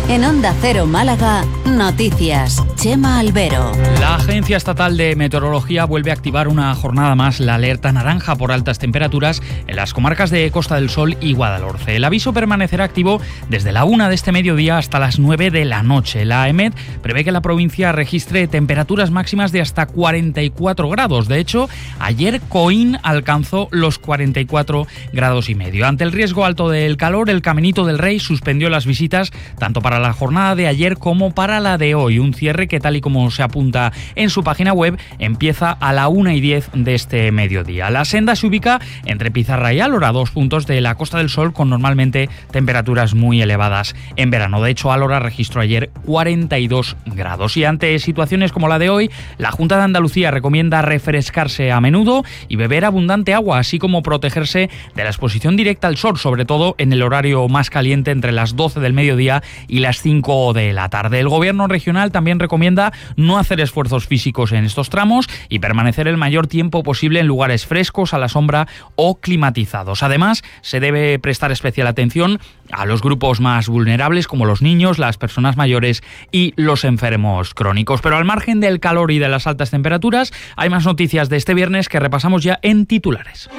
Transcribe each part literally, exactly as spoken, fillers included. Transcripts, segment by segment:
En Onda Cero Málaga, noticias. Chema Albero. La Agencia Estatal de Meteorología vuelve a activar una jornada más la alerta naranja por altas temperaturas en las comarcas de Costa del Sol y Guadalhorce. El aviso permanecerá activo desde la una de este mediodía hasta las nueve de la noche. La EMET prevé que la provincia registre temperaturas máximas de hasta cuarenta y cuatro grados. De hecho, ayer Coín alcanzó los cuarenta y cuatro grados y medio. Ante el riesgo alto del calor, el Caminito del Rey suspendió las visitas tanto para la jornada de ayer como para la de hoy. Un cierre que, tal y como se apunta en su página web, empieza a la una y diez de este mediodía. La senda se ubica entre Pizarra y Álora, dos puntos de la Costa del Sol con normalmente temperaturas muy elevadas en verano. De hecho, Álora registró ayer cuarenta y dos grados. Y ante situaciones como la de hoy, la Junta de Andalucía recomienda refrescarse a menudo y beber abundante agua, así como protegerse de la exposición directa al sol, sobre todo en el horario más caliente entre las doce del mediodía y las cinco de la tarde. El gobierno regional también recomienda no hacer esfuerzos físicos en estos tramos y permanecer el mayor tiempo posible en lugares frescos, a la sombra o climatizados. Además, se debe prestar especial atención a los grupos más vulnerables como los niños, las personas mayores y los enfermos crónicos. Pero al margen del calor y de las altas temperaturas, hay más noticias de este viernes que repasamos ya en titulares.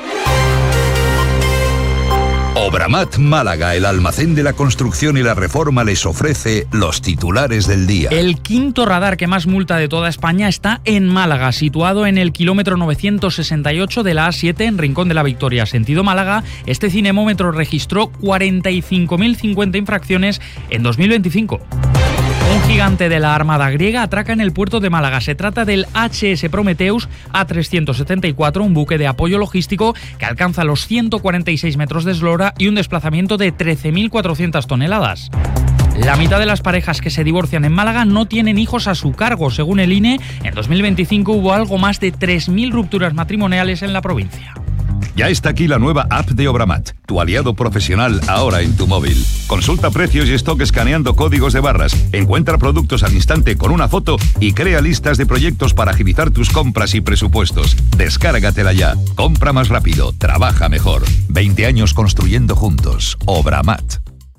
Obramat Málaga, el almacén de la construcción y la reforma, les ofrece los titulares del día. El quinto radar que más multa de toda España está en Málaga, situado en el kilómetro novecientos sesenta y ocho de la A siete en Rincón de la Victoria, sentido Málaga. Este cinemómetro registró cuarenta y cinco mil cincuenta infracciones en dos mil veinticinco. Un gigante de la Armada griega atraca en el puerto de Málaga. Se trata del H S Prometheus A trescientos setenta y cuatro, un buque de apoyo logístico que alcanza los ciento cuarenta y seis metros de eslora y un desplazamiento de trece mil cuatrocientas toneladas. La mitad de las parejas que se divorcian en Málaga no tienen hijos a su cargo. Según el I N E, en dos mil veinticinco hubo algo más de tres mil rupturas matrimoniales en la provincia. Ya está aquí la nueva app de Obramat, tu aliado profesional ahora en tu móvil. Consulta precios y stock escaneando códigos de barras, encuentra productos al instante con una foto y crea listas de proyectos para agilizar tus compras y presupuestos. Descárgatela ya. Compra más rápido, trabaja mejor. veinte años construyendo juntos. Obramat.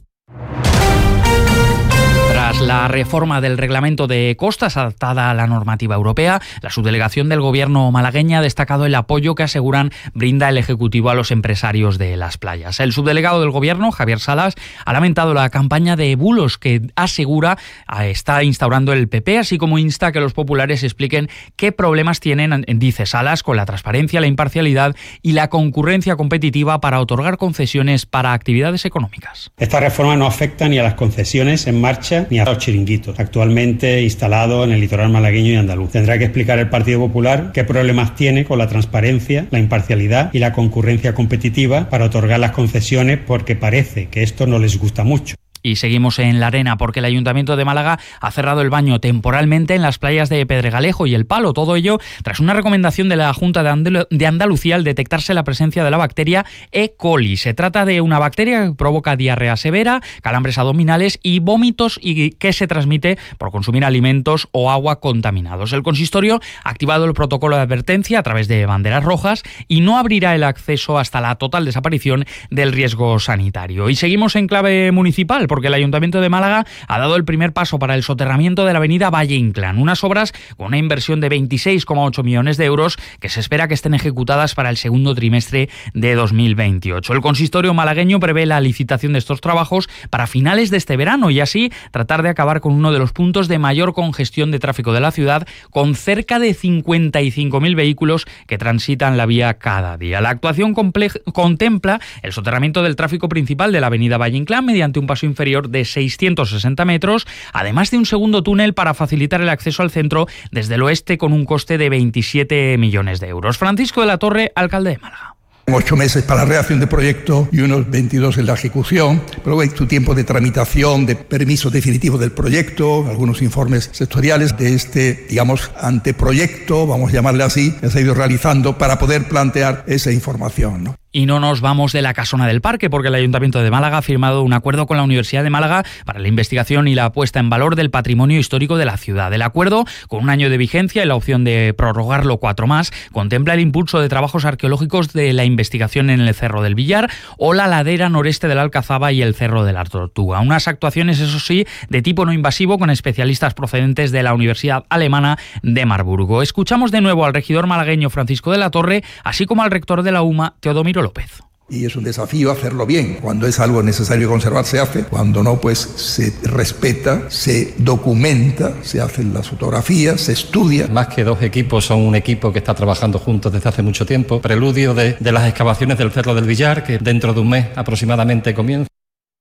Tras la reforma del reglamento de costas adaptada a la normativa europea, la subdelegación del gobierno malagueña ha destacado el apoyo que aseguran brinda el Ejecutivo a los empresarios de las playas. El subdelegado del gobierno, Javier Salas, ha lamentado la campaña de bulos que asegura está instaurando el P P, así como insta a que los populares expliquen qué problemas tienen, dice Salas, con la transparencia, la imparcialidad y la concurrencia competitiva para otorgar concesiones para actividades económicas. Esta reforma no afecta ni a las concesiones en marcha ni a los chiringuitos actualmente instalados en el litoral malagueño y andaluz. Tendrá que explicar el Partido Popular qué problemas tiene con la transparencia, la imparcialidad y la concurrencia competitiva para otorgar las concesiones, porque parece que esto no les gusta mucho. Y seguimos en la arena porque el Ayuntamiento de Málaga ha cerrado el baño temporalmente en las playas de Pedregalejo y El Palo. Todo ello tras una recomendación de la Junta de, Andal- de Andalucía al detectarse la presencia de la bacteria E. coli. Se trata de una bacteria que provoca diarrea severa, calambres abdominales y vómitos y que se transmite por consumir alimentos o agua contaminados. El consistorio ha activado el protocolo de advertencia a través de banderas rojas y no abrirá el acceso hasta la total desaparición del riesgo sanitario. Y seguimos en clave municipal porque el Ayuntamiento de Málaga ha dado el primer paso para el soterramiento de la avenida Valle Inclán, unas obras con una inversión de veintiséis coma ocho millones de euros que se espera que estén ejecutadas para el segundo trimestre de dos mil veintiocho. El consistorio malagueño prevé la licitación de estos trabajos para finales de este verano y así tratar de acabar con uno de los puntos de mayor congestión de tráfico de la ciudad, con cerca de cincuenta y cinco mil vehículos que transitan la vía cada día. La actuación comple- contempla el soterramiento del tráfico principal de la avenida Valle Inclán mediante un paso inferior de seiscientos sesenta metros, además de un segundo túnel para facilitar el acceso al centro desde el oeste con un coste de veintisiete millones de euros. Francisco de la Torre, alcalde de Málaga. Ocho meses para la redacción de proyecto y unos veintidós en la ejecución. Luego hay su tiempo de tramitación, de permiso definitivo del proyecto, algunos informes sectoriales de este, digamos, anteproyecto, vamos a llamarle así, que se ha ido realizando para poder plantear esa información, ¿no? Y no nos vamos de la casona del parque, porque el Ayuntamiento de Málaga ha firmado un acuerdo con la Universidad de Málaga para la investigación y la puesta en valor del patrimonio histórico de la ciudad. El acuerdo, con un año de vigencia y la opción de prorrogarlo cuatro más, contempla el impulso de trabajos arqueológicos de la investigación en el Cerro del Villar o la ladera noreste de la Alcazaba y el Cerro de la Tortuga. Unas actuaciones, eso sí, de tipo no invasivo, con especialistas procedentes de la Universidad Alemana de Marburgo. Escuchamos de nuevo al regidor malagueño Francisco de la Torre, así como al rector de la U M A, Teodomiro López. Y es un desafío hacerlo bien. Cuando es algo necesario conservar, se hace. Cuando no, pues se respeta, se documenta, se hacen las fotografías, se estudia. Más que dos equipos, son un equipo que está trabajando juntos desde hace mucho tiempo. Preludio de, de las excavaciones del Cerro del Villar, que dentro de un mes aproximadamente comienza.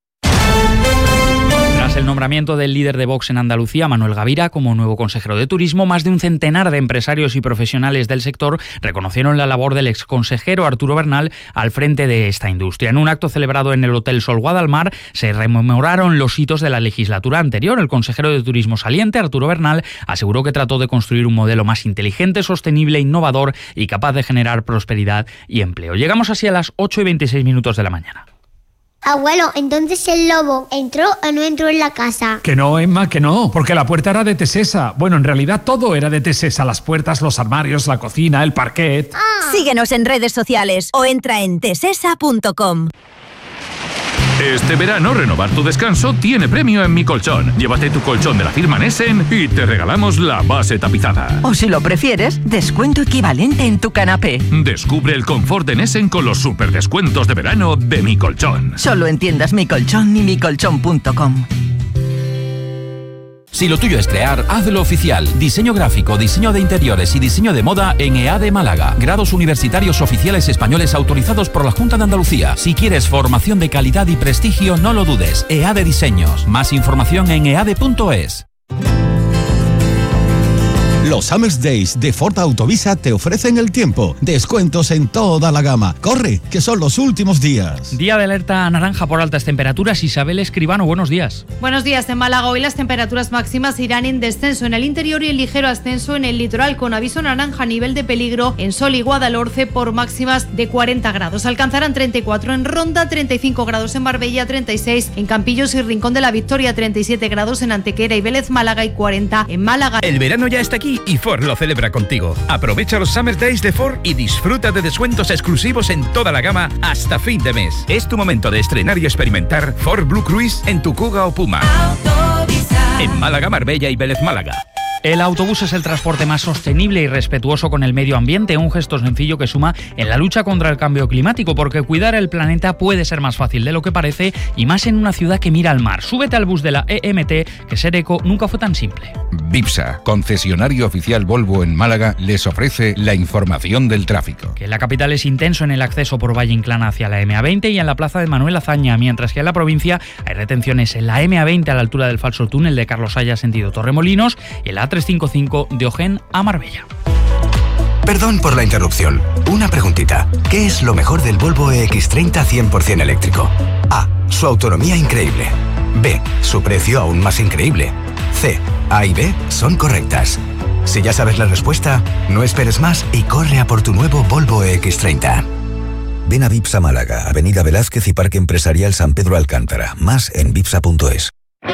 El nombramiento del líder de Vox en Andalucía, Manuel Gavira, como nuevo consejero de Turismo, más de un centenar de empresarios y profesionales del sector reconocieron la labor del exconsejero Arturo Bernal al frente de esta industria. En un acto celebrado en el Hotel Sol Guadalmar se rememoraron los hitos de la legislatura anterior. El consejero de Turismo saliente, Arturo Bernal, aseguró que trató de construir un modelo más inteligente, sostenible, innovador y capaz de generar prosperidad y empleo. Llegamos así a las ocho y veintiséis minutos de la mañana. Abuelo, entonces el lobo entró o no entró en la casa. Que no, Emma, que no, porque la puerta era de Tesesa. Bueno, en realidad todo era de Tesesa, las puertas, los armarios, la cocina, el parquet. Ah. Síguenos en redes sociales o entra en tesesa punto com. Este verano, renovar tu descanso tiene premio en Mi Colchón. Llévate tu colchón de la firma Nessen y te regalamos la base tapizada. O si lo prefieres, descuento equivalente en tu canapé. Descubre el confort de Nessen con los super descuentos de verano de Mi Colchón. Solo en tiendas Mi Colchón y mi colchón punto com. Si lo tuyo es crear, hazlo oficial. Diseño gráfico, diseño de interiores y diseño de moda en EADE Málaga. Grados universitarios oficiales españoles autorizados por la Junta de Andalucía. Si quieres formación de calidad y prestigio, no lo dudes. EADE Diseños. Más información en eade punto es. Los Summer Days de Ford Autovisa te ofrecen el tiempo. Descuentos en toda la gama. ¡Corre, que son los últimos días! Día de alerta naranja por altas temperaturas. Isabel Escribano, buenos días. Buenos días. En Málaga hoy las temperaturas máximas irán en descenso en el interior y en ligero ascenso en el litoral, con aviso naranja a nivel de peligro en Sol y Guadalhorce por máximas de cuarenta grados. Alcanzarán treinta y cuatro en Ronda, treinta y cinco grados en Marbella, treinta y seis en Campillos y Rincón de la Victoria, treinta y siete grados en Antequera y Vélez Málaga y cuarenta en Málaga. El verano ya está aquí y Ford lo celebra contigo. Aprovecha los Summer Days de Ford y disfruta de descuentos exclusivos en toda la gama hasta fin de mes. Es tu momento de estrenar y experimentar Ford Blue Cruise en tu Kuga o Puma. Autovisa. En Málaga, Marbella y Vélez Málaga. El autobús es el transporte más sostenible y respetuoso con el medio ambiente, un gesto sencillo que suma en la lucha contra el cambio climático, porque cuidar el planeta puede ser más fácil de lo que parece y más en una ciudad que mira al mar. Súbete al bus de la E M T, que ser eco nunca fue tan simple. Bipsa, concesionario oficial Volvo en Málaga, les ofrece la información del tráfico. Que en la capital es intenso en el acceso por Valle Inclán hacia la M A veinte y en la plaza de Manuel Azaña, mientras que en la provincia hay retenciones en la M A veinte a la altura del falso túnel de Carlos Haya sentido Torremolinos y en la A trescientos cincuenta y cinco de Ojén a Marbella. Perdón por la interrupción. Una preguntita. ¿Qué es lo mejor del Volvo E X treinta cien por ciento eléctrico? A. Su autonomía increíble. B. Su precio aún más increíble. C. A y B son correctas. Si ya sabes la respuesta, no esperes más y corre a por tu nuevo Volvo E X treinta. Ven a Bipsa Málaga, Avenida Velázquez y Parque Empresarial San Pedro Alcántara. Más en bipsa punto es.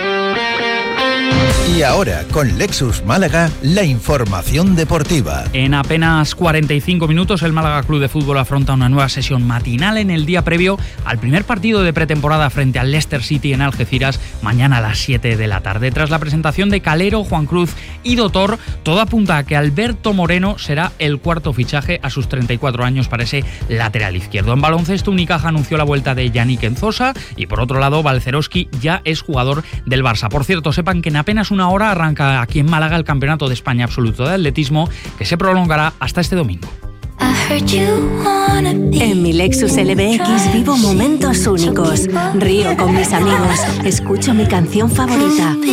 Y ahora, con Lexus Málaga, la información deportiva. En apenas cuarenta y cinco minutos, el Málaga Club de Fútbol afronta una nueva sesión matinal en el día previo al primer partido de pretemporada frente al Leicester City en Algeciras, mañana a las siete de la tarde. Tras la presentación de Calero, Juan Cruz y Dotor, todo apunta a que Alberto Moreno será el cuarto fichaje a sus treinta y cuatro años para ese lateral izquierdo. En baloncesto, Unicaja anunció la vuelta de Yannick Enzosa y, por otro lado, Balcerowski ya es jugador del Barça. Por cierto, sepan que en apenas una hora arranca aquí en Málaga el Campeonato de España Absoluto de Atletismo, que se prolongará hasta este domingo. En mi Lexus L B X vivo momentos únicos. Río con mis amigos, escucho mi canción favorita